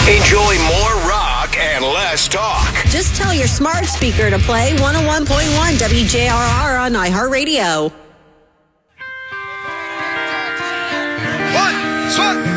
Enjoy more rock and less talk. Just tell your smart speaker to play 101.1 WJRR on iHeartRadio.